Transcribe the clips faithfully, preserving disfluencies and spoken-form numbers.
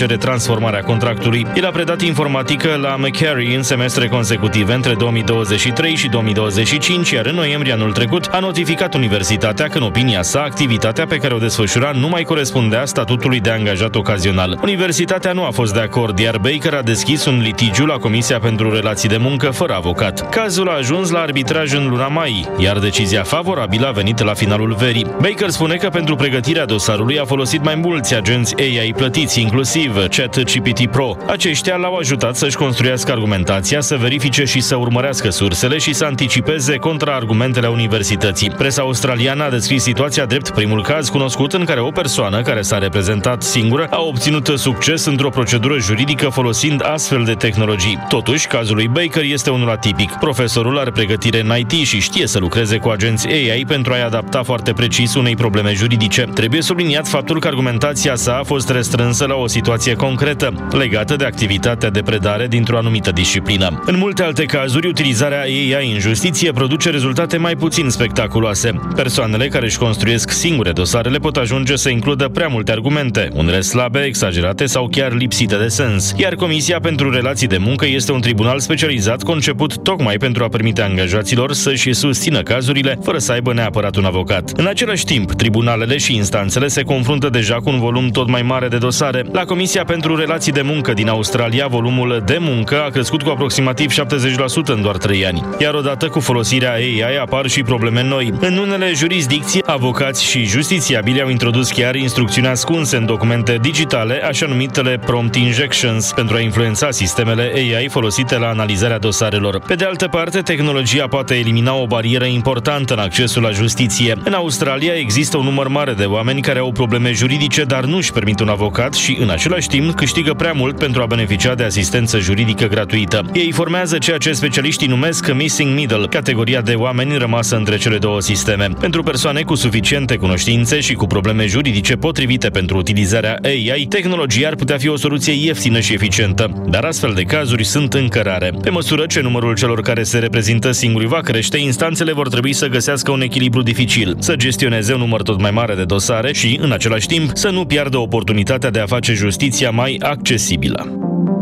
cere transformarea contractului. El a predat informatică la Macquarie în semestre consecutive între două mii douăzeci și trei și două mii douăzeci și cinci, iar în noiembrie anul trecut a notificat universitatea că, în opinia sa, activitatea pe care o desfășura nu mai corespundea statutului de angajat ocazional. Universitatea nu a fost de acord, iar Baker a deschis un litigiu la Comisia pentru Relații de Muncă fără avocat. Cazul a ajuns la arbitraj în luna mai, iar decizia favorabilă a venit la finalul verii. Baker spune că pentru pregătirea dosarului a folosit mai mulți agenți A I plătiți, inclusiv ChatGPT Pro. Aceștia l-au ajutat să-și construiască argumentația, să verifice și să urmărească sursele și să anticipeze contraargumentele universității. Presa australiană a descris situația drept primul caz cunoscut în care o persoană care s-a reprezentat singură a obținut succes într-o procedură juridică folosind astfel de tehnologii. Totuși, cazul lui Baker este unul atipic. Profesorul are pregătire în I T și știe să lucreze cu agenți A I pentru a-i adapta foarte precis unei probleme juridice. Trebuie subliniat faptul că argumentația sa a fost restrânsă la o situație concretă, legată de activitatea de predare dintr-o anumită disciplină. În multe alte cazuri, utilizarea A I în justiție produce rezultate mai puțin spectaculoase. Persoanele care își construiesc singure dosarele pot ajunge să includă prea multe argumente, unele slabe, exagerate sau chiar lipsite de sens. Iar Comisia pentru Relații de Muncă este un tribunal specializat conceput tocmai pentru a permite angajaților să-și susțină cazurile fără să aibă neapărat un avocat. În același timp, tribunalele și instanțele se confruntă deja cu un volum tot mai mare de dosare. La Comisia pentru Relații de Muncă din Australia, volumul de muncă a crescut cu aproximativ șaptezeci la sută în doar trei ani. Iar odată cu folosirea A I apar și probleme noi. În unele jurisdicții, avocați și justițiabili au introdus chiar instrucțiuni ascunse în documente digitale, așa numitele prompt injections, pentru a influența sistemele A I folosite la analizarea dosarelor. Pe de altă parte, tehnologia poate elimina o barieră importantă în accesul la justiție. În Australia există un număr mare de oameni care au probleme juridice, dar nu își permit un avocat și, în același timp, câștigă prea mult pentru a beneficia de asistență juridică gratuită. Ei formează ceea ce specialiștii numesc missing middle, categoria de oameni rămasă între cele două sisteme. Pentru persoane cu suficiente cunoștințe și cu probleme juridice potrivite pentru utilizarea A I, tehnologia ar putea fi o soluție ieftină și eficientă, dar astfel de cazuri sunt încă rare. Pe măsură ce numărul celor care se reprezintă singuri va crește, instanțele vor trebui să găsească un echilibru dificil, să gestioneze un număr tot mai mare de dosare și, în același timp, să nu piardă oportunitatea de a face justiția mai accesibilă.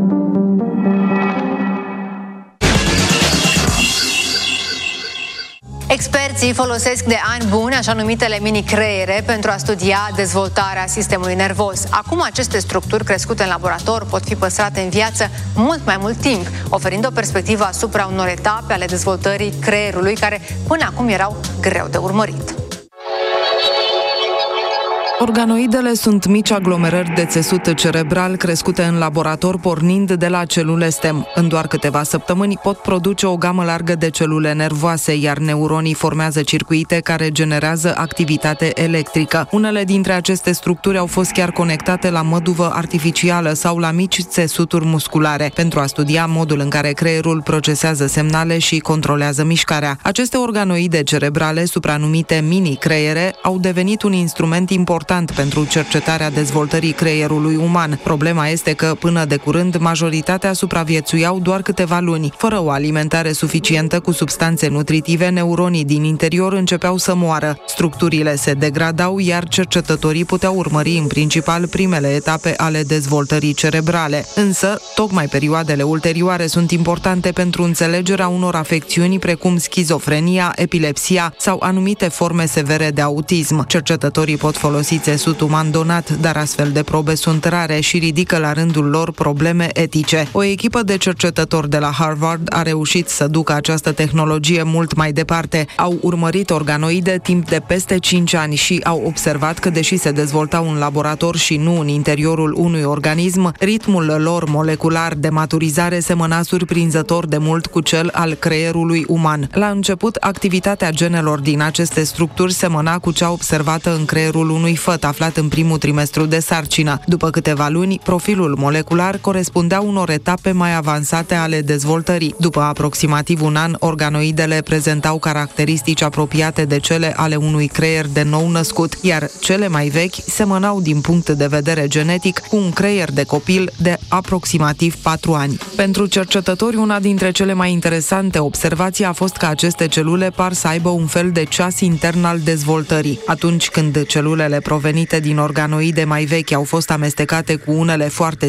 Experții folosesc de ani buni așa numitele mini-creiere pentru a studia dezvoltarea sistemului nervos. Acum aceste structuri crescute în laborator pot fi păstrate în viață mult mai mult timp, oferind o perspectivă asupra unor etape ale dezvoltării creierului care până acum erau greu de urmărit. Organoidele sunt mici aglomerări de țesut cerebral crescute în laborator pornind de la celule stem. În doar câteva săptămâni pot produce o gamă largă de celule nervoase, iar neuronii formează circuite care generează activitate electrică. Unele dintre aceste structuri au fost chiar conectate la măduvă artificială sau la mici țesuturi musculare pentru a studia modul în care creierul procesează semnale și controlează mișcarea. Aceste organoide cerebrale, supranumite mini-creiere, au devenit un instrument important pentru cercetarea dezvoltării creierului uman. Problema este că, până de curând, majoritatea supraviețuiau doar câteva luni. Fără o alimentare suficientă cu substanțe nutritive, neuronii din interior începeau să moară. Structurile se degradau, iar cercetătorii puteau urmări în principal primele etape ale dezvoltării cerebrale. Însă, tocmai perioadele ulterioare sunt importante pentru înțelegerea unor afecțiuni precum schizofrenia, epilepsia sau anumite forme severe de autism. Cercetătorii pot folosi țesut uman donat, dar astfel de probe sunt rare și ridică la rândul lor probleme etice. O echipă de cercetători de la Harvard a reușit să ducă această tehnologie mult mai departe. Au urmărit organoide timp de peste cinci ani și au observat că, deși se dezvoltau în laborator și nu în interiorul unui organism, ritmul lor molecular de maturizare semăna surprinzător de mult cu cel al creierului uman. La început, activitatea genelor din aceste structuri semăna cu cea observată în creierul unui făt aflat în primul trimestru de sarcină. După câteva luni, profilul molecular corespundea unor etape mai avansate ale dezvoltării. După aproximativ un an, organoidele prezentau caracteristici apropiate de cele ale unui creier de nou născut, iar cele mai vechi semănau din punct de vedere genetic cu un creier de copil de aproximativ patru ani. Pentru cercetători, una dintre cele mai interesante observații a fost că aceste celule par să aibă un fel de ceas intern al dezvoltării. Atunci când celulele provenite din organoide mai vechi au fost amestecate cu unele foarte